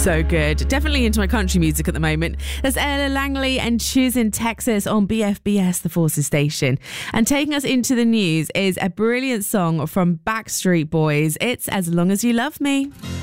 So good. Definitely into my country music at the moment. There's Ella Langley and Choosing Texas on BFBS, the Forces station. And taking us into the news is a brilliant song from Backstreet Boys. It's As Long As You Love Me.